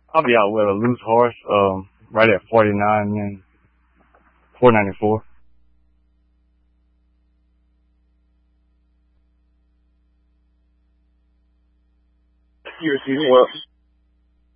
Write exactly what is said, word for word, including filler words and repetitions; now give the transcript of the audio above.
I'll be out with a loose horse, um, right at forty-nine and four ninety-four. You're seeing well.